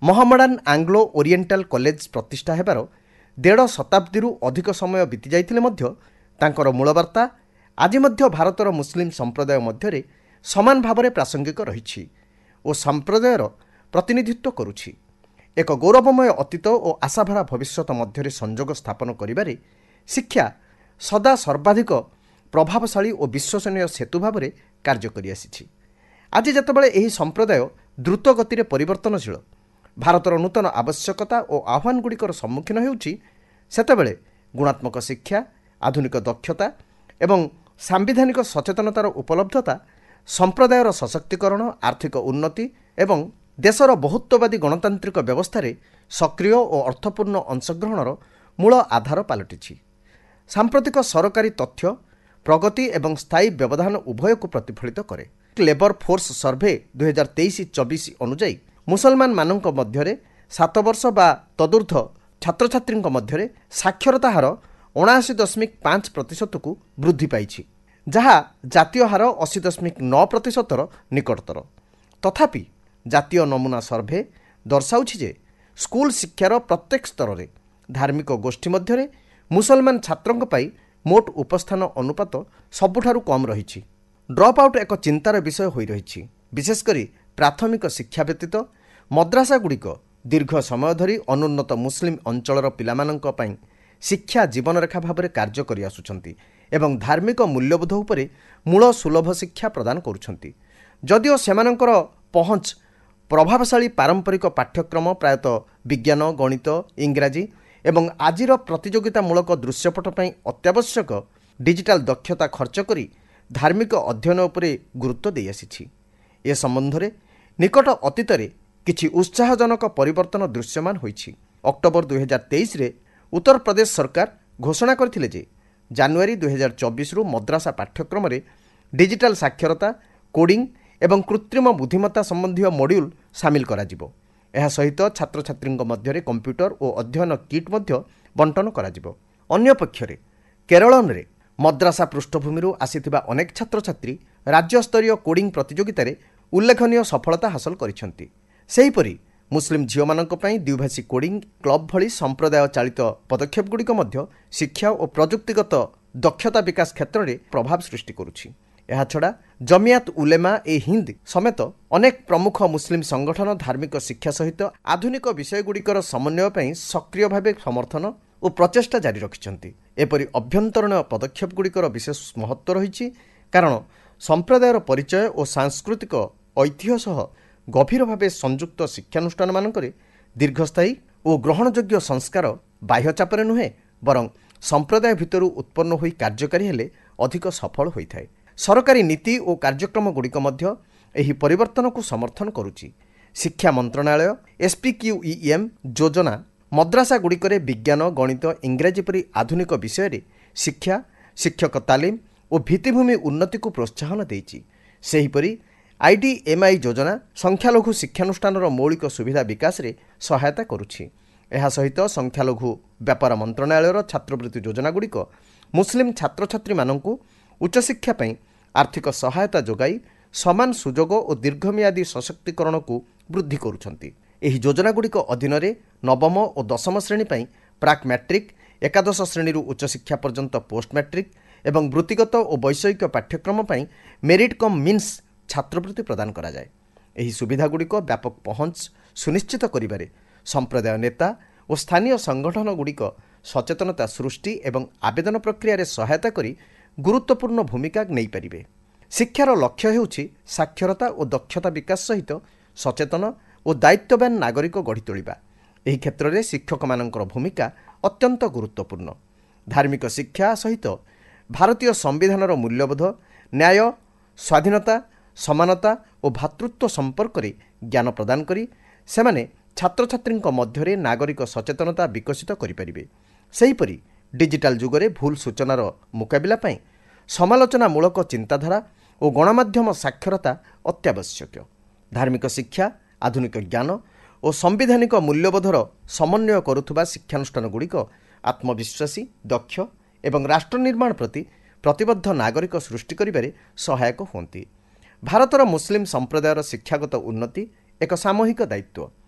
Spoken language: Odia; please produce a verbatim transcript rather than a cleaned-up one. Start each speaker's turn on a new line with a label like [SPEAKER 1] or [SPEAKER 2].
[SPEAKER 1] ମହମଡାନ ଆଙ୍ଗ୍ଲୋ ଓରିଏଣ୍ଟାଲ କଲେଜ ପ୍ରତିଷ୍ଠା ହେବାର ଦେଢ଼ ଶତାବ୍ଦୀରୁ ଅଧିକ ସମୟ ବିତି ଯାଇଥିଲେ ମଧ୍ୟ ତାଙ୍କର ମୂଳବାର୍ତ୍ତା ଆଜି ମଧ୍ୟ ଭାରତର ମୁସଲିମ ସମ୍ପ୍ରଦାୟ ମଧ୍ୟରେ ସମାନ ଭାବରେ ପ୍ରାସଙ୍ଗିକ ରହିଛି ଓ ସମ୍ପ୍ରଦାୟର ପ୍ରତିନିଧିତ୍ୱ କରୁଛି। ଏକ ଗୌରବମୟ ଅତୀତ ଓ ଆଶାଭରା ଭବିଷ୍ୟତ ମଧ୍ୟରେ ସଂଯୋଗ ସ୍ଥାପନ କରିବାରେ ଶିକ୍ଷା ସଦା ସର୍ବାଧିକ ପ୍ରଭାବଶାଳୀ ଓ ବିଶ୍ୱସନୀୟ ସେତୁ ଭାବରେ କାର୍ଯ୍ୟ କରିଆସିଛି। ଆଜି ଯେତେବେଳେ ଏହି ସମ୍ପ୍ରଦାୟ ଦ୍ରୁତ ଗତିରେ ପରିବର୍ତ୍ତନଶୀଳ ଭାରତର ନୂତନ ଆବଶ୍ୟକତା ଓ ଆହ୍ୱାନଗୁଡ଼ିକର ସମ୍ମୁଖୀନ ହେଉଛି, ସେତେବେଳେ ଗୁଣାତ୍ମକ ଶିକ୍ଷା, ଆଧୁନିକ ଦକ୍ଷତା ଏବଂ ସାମ୍ବିଧାନିକ ସଚେତନତାର ଉପଲବ୍ଧତା ସମ୍ପ୍ରଦାୟର ସଶକ୍ତିକରଣ, ଆର୍ଥିକ ଉନ୍ନତି ଏବଂ ଦେଶର ବହୁତ୍ୱବାଦୀ ଗଣତାନ୍ତ୍ରିକ ବ୍ୟବସ୍ଥାରେ ସକ୍ରିୟ ଓ ଅର୍ଥପୂର୍ଣ୍ଣ ଅଂଶଗ୍ରହଣର ମୂଳ ଆଧାର ପାଲଟିଛି। ସାମ୍ପ୍ରତିକ ସରକାରୀ ତଥ୍ୟ ପ୍ରଗତି ଏବଂ ସ୍ଥାୟୀ ବ୍ୟବଧାନ ଉଭୟକୁ ପ୍ରତିଫଳିତ କରେ। ଲେବର ଫୋର୍ସ ସର୍ଭେ ଦୁଇ ହଜାର ତେଇଶ ଚବିଶ ଅନୁଯାୟୀ ମୁସଲମାନମାନଙ୍କ ମଧ୍ୟରେ ସାତ ବର୍ଷ ବା ତଦୁର୍ଦ୍ଧ୍ୱ ଛାତ୍ରଛାତ୍ରୀଙ୍କ ମଧ୍ୟରେ ସାକ୍ଷରତା ହାର ଅଣାଅଶୀ ଦଶମିକ ପାଞ୍ଚ ପ୍ରତିଶତକୁ ବୃଦ୍ଧି ପାଇଛି, ଯାହା ଜାତୀୟ ହାର ଅଶୀ ଦଶମିକ ନଅ ପ୍ରତିଶତର ନିକଟତର। ତଥାପି ଜାତୀୟ ନମୁନା ସର୍ଭେ ଦର୍ଶାଉଛି ଯେ ସ୍କୁଲ ଶିକ୍ଷାର ପ୍ରତ୍ୟେକ ସ୍ତରରେ ଧାର୍ମିକ ଗୋଷ୍ଠୀ ମଧ୍ୟରେ ମୁସଲମାନ ଛାତ୍ରଙ୍କ ପାଇଁ ମୋଟ ଉପସ୍ଥାନ ଅନୁପାତ ସବୁଠାରୁ କମ୍ ରହିଛି। ଡ୍ରପ୍ ଆଉଟ୍ ଏକ ଚିନ୍ତାର ବିଷୟ ହୋଇ ରହିଛି। ବିଶେଷ କରି ପ୍ରାଥମିକ ଶିକ୍ଷା ବ୍ୟତୀତ ମଦ୍ରାସାଗୁଡ଼ିକ ଦୀର୍ଘ ସମୟ ଧରି ଅନୁନ୍ନତ ମୁସଲିମ ଅଞ୍ଚଳର ପିଲାମାନଙ୍କ ପାଇଁ ଶିକ୍ଷା ଜୀବନରେଖା ଭାବରେ କାର୍ଯ୍ୟ କରିଆସୁଛନ୍ତି ଏବଂ ଧାର୍ମିକ ମୂଲ୍ୟବୋଧ ଉପରେ ମୂଳ ସୁଲଭ ଶିକ୍ଷା ପ୍ରଦାନ କରୁଛନ୍ତି। ଯଦିଓ ସେମାନଙ୍କର ପହଞ୍ଚ ପ୍ରଭାବଶାଳୀ ପାରମ୍ପରିକ ପାଠ୍ୟକ୍ରମ ପ୍ରାୟତଃ ବିଜ୍ଞାନ, ଗଣିତ, ଇଂରାଜୀ ଏବଂ ଆଜିର ପ୍ରତିଯୋଗିତାମୂଳକ ଦୃଶ୍ୟପଟ ପାଇଁ ଅତ୍ୟାବଶ୍ୟକ ଡିଜିଟାଲ ଦକ୍ଷତା ଖର୍ଚ୍ଚ କରି ଧାର୍ମିକ ଅଧ୍ୟୟନ ଉପରେ ଗୁରୁତ୍ୱ ଦେଇଆସିଛି। ଏ ସମ୍ବନ୍ଧରେ ନିକଟ ଅତୀତରେ କିଛି ଉତ୍ସାହଜନକ ପରିବର୍ତ୍ତନ ଦୃଶ୍ୟମାନ ହୋଇଛି। ଅକ୍ଟୋବର ଦୁଇ ହଜାର ତେଇଶରେ ଉତ୍ତରପ୍ରଦେଶ ସରକାର ଘୋଷଣା କରିଥିଲେ ଯେ ଜାନୁଆରୀ ଦୁଇ ହଜାର ଚବିଶରୁ ମଦ୍ରାସା ପାଠ୍ୟକ୍ରମରେ ଡିଜିଟାଲ ସାକ୍ଷରତା, କୋଡ଼ିଂ ଏବଂ କୃତ୍ରିମ ବୁଦ୍ଧିମତ୍ତା ସମ୍ବନ୍ଧୀୟ ମଡ୍ୟୁଲ୍ ସାମିଲ କରାଯିବ। ଏହା ସହିତ ଛାତ୍ରଛାତ୍ରୀଙ୍କ ମଧ୍ୟରେ କମ୍ପ୍ୟୁଟର ଓ ଅଧ୍ୟୟନ କିଟ୍ ମଧ୍ୟ ବଣ୍ଟନ କରାଯିବ। ଅନ୍ୟପକ୍ଷରେ କେରଳରେ ମଦ୍ରାସା ପୃଷ୍ଠଭୂମିରୁ ଆସିଥିବା ଅନେକ ଛାତ୍ରଛାତ୍ରୀ ରାଜ୍ୟସ୍ତରୀୟ କୋଡ଼ିଂ ପ୍ରତିଯୋଗିତାରେ ଉଲ୍ଲେଖନୀୟ ସଫଳତା ହାସଲ କରିଛନ୍ତି। ସେହିପରି ମୁସଲିମ ଝିଅମାନଙ୍କ ପାଇଁ ଦ୍ୱିଭାଷୀ କୋଡ଼ିଂ କ୍ଲବ ଭଳି ସମ୍ପ୍ରଦାୟ ଚାଳିତ ପଦକ୍ଷେପଗୁଡ଼ିକ ମଧ୍ୟ ଶିକ୍ଷା ଓ ପ୍ରଯୁକ୍ତିଗତ ଦକ୍ଷତା ବିକାଶ କ୍ଷେତ୍ରରେ ପ୍ରଭାବ ସୃଷ୍ଟି କରୁଛି। ଏହାଛଡ଼ା ଜମିଆତ ଉଲେମା ଏ ହିନ୍ଦ ସମେତ ଅନେକ ପ୍ରମୁଖ ମୁସଲିମ ସଂଗଠନ ଧାର୍ମିକ ଶିକ୍ଷା ସହିତ ଆଧୁନିକ ବିଷୟଗୁଡ଼ିକର ସମନ୍ୱୟ ପାଇଁ ସକ୍ରିୟ ଭାବେ ସମର୍ଥନ ଓ ପ୍ରଚେଷ୍ଟା ଜାରି ରଖିଛନ୍ତି। ଏପରି ଅଭ୍ୟନ୍ତରୀଣ ପଦକ୍ଷେପଗୁଡ଼ିକର ବିଶେଷ ମହତ୍ତ୍ୱ ରହିଛି, କାରଣ ସମ୍ପ୍ରଦାୟର ପରିଚୟ ଓ ସାଂସ୍କୃତିକ ଐତିହ୍ୟ ସହ ଗଭୀର ଭାବେ ସଂଯୁକ୍ତ ଶିକ୍ଷାନୁଷ୍ଠାନମାନଙ୍କରେ ଦୀର୍ଘସ୍ଥାୟୀ ଓ ଗ୍ରହଣଯୋଗ୍ୟ ସଂସ୍କାର ବାହ୍ୟ ଚାପରେ ନୁହେଁ, ବରଂ ସମ୍ପ୍ରଦାୟ ଭିତରୁ ଉତ୍ପନ୍ନ ହୋଇ କାର୍ଯ୍ୟକାରୀ ହେଲେ ଅଧିକ ସଫଳ ହୋଇଥାଏ। ସରକାରୀ ନୀତି ଓ କାର୍ଯ୍ୟକ୍ରମଗୁଡ଼ିକ ମଧ୍ୟ ଏହି ପରିବର୍ତ୍ତନକୁ ସମର୍ଥନ କରୁଛି। ଶିକ୍ଷା ମନ୍ତ୍ରଣାଳୟ S P Q E M ଯୋଜନା ମଦ୍ରାସାଗୁଡ଼ିକରେ ବିଜ୍ଞାନ, ଗଣିତ, ଇଂରାଜୀ ପରି ଆଧୁନିକ ବିଷୟରେ ଶିକ୍ଷା, ଶିକ୍ଷକ ତାଲିମ ଓ ଭିତ୍ତିଭୂମି ଉନ୍ନତିକୁ ପ୍ରୋତ୍ସାହନ ଦେଇଛି। ସେହିପରି ଆଇ ଡି ଏମ୍ ଆଇ ଯୋଜନା ସଂଖ୍ୟାଲଘୁ ଶିକ୍ଷାନୁଷ୍ଠାନର ମୌଳିକ ସୁବିଧା ବିକାଶରେ ସହାୟତା କରୁଛି। ଏହା ସହିତ ସଂଖ୍ୟାଲଘୁ ବ୍ୟାପାର ମନ୍ତ୍ରଣାଳୟର ଛାତ୍ରବୃତ୍ତି ଯୋଜନାଗୁଡ଼ିକ ମୁସଲିମ ଛାତ୍ରଛାତ୍ରୀମାନଙ୍କୁ ଉଚ୍ଚଶିକ୍ଷା ପାଇଁ ଆର୍ଥିକ ସହାୟତା ଯୋଗାଇ ସମାନ ସୁଯୋଗ ଓ ଦୀର୍ଘମିଆଦୀ ସଶକ୍ତିକରଣକୁ ବୃଦ୍ଧି କରୁଛନ୍ତି। ଏହି ଯୋଜନାଗୁଡ଼ିକ ଅଧୀନରେ ନବମ ଓ ଦଶମ ଶ୍ରେଣୀ ପାଇଁ ପ୍ରାକ୍ ମ୍ୟାଟ୍ରିକ୍, ଏକାଦଶ ଶ୍ରେଣୀରୁ ଉଚ୍ଚଶିକ୍ଷା ପର୍ଯ୍ୟନ୍ତ ପୋଷ୍ଟ ମ୍ୟାଟ୍ରିକ୍ ଏବଂ ବୃତ୍ତିଗତ ଓ ବୈଷୟିକ ପାଠ୍ୟକ୍ରମ ପାଇଁ ମେରିଟ୍ କମ୍ ମିନ୍ସ ଛାତ୍ରବୃତ୍ତି ପ୍ରଦାନ କରାଯାଏ। ଏହି ସୁବିଧାଗୁଡ଼ିକ ବ୍ୟାପକ ପହଞ୍ଚ ସୁନିଶ୍ଚିତ କରିବାରେ ସମ୍ପ୍ରଦାୟ ନେତା ଓ ସ୍ଥାନୀୟ ସଂଗଠନଗୁଡ଼ିକ ସଚେତନତା ସୃଷ୍ଟି ଏବଂ ଆବେଦନ ପ୍ରକ୍ରିୟାରେ ସହାୟତା କରି ଗୁରୁତ୍ୱପୂର୍ଣ୍ଣ ଭୂମିକା ନେଇପାରିବେ। ଶିକ୍ଷାର ଲକ୍ଷ୍ୟ ହେଉଛି ସାକ୍ଷରତା ଓ ଦକ୍ଷତା ବିକାଶ ସହିତ ସଚେତନ ଓ ଦାୟିତ୍ୱବାନ ନାଗରିକ ଗଢ଼ି ତୋଳିବା। ଏହି କ୍ଷେତ୍ରରେ ଶିକ୍ଷକମାନଙ୍କର ଭୂମିକା ଅତ୍ୟନ୍ତ ଗୁରୁତ୍ୱପୂର୍ଣ୍ଣ। ଧାର୍ମିକ ଶିକ୍ଷା ସହିତ ଭାରତୀୟ ସମ୍ବିଧାନର ମୂଲ୍ୟବୋଧ, ନ୍ୟାୟ, ସ୍ୱାଧୀନତା, ସମାନତା ଓ ଭ୍ରାତୃତ୍ୱ ସମ୍ପର୍କରେ ଜ୍ଞାନ ପ୍ରଦାନ କରି ସେମାନେ ଛାତ୍ରଛାତ୍ରୀଙ୍କ ମଧ୍ୟରେ ନାଗରିକ ସଚେତନତା ବିକଶିତ କରିପାରିବେ। ସେହିପରି ଡିଜିଟାଲ ଯୁଗରେ ଭୁଲ ସୂଚନାର ମୁକାବିଲା ପାଇଁ ସମାଲୋଚନାମୂଳକ ଚିନ୍ତାଧାରା ଓ ଗଣମାଧ୍ୟମ ସାକ୍ଷରତା ଅତ୍ୟାବଶ୍ୟକ। ଧାର୍ମିକ ଶିକ୍ଷା, ଆଧୁନିକ ଜ୍ଞାନ ଓ ସାମ୍ବିଧାନିକ ମୂଲ୍ୟବୋଧର ସମନ୍ୱୟ କରୁଥିବା ଶିକ୍ଷାନୁଷ୍ଠାନଗୁଡ଼ିକ ଆତ୍ମବିଶ୍ୱାସୀ, ଦକ୍ଷ ଏବଂ ରାଷ୍ଟ୍ର ନିର୍ମାଣ ପ୍ରତି ପ୍ରତିବଦ୍ଧ ନାଗରିକ ସୃଷ୍ଟି କରିବାରେ ସହାୟକ ହୁଅନ୍ତି। ଭାରତର ମୁସଲିମ ସମ୍ପ୍ରଦାୟର ଶିକ୍ଷାଗତ ଉନ୍ନତି ଏକ ସାମୂହିକ ଦାୟିତ୍ୱ।